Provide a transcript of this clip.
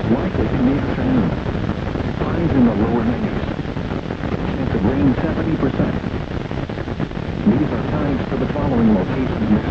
Showers likely in the afternoon. Highs in the lower 90s. Chance of rain 70%. These are times for the following locations.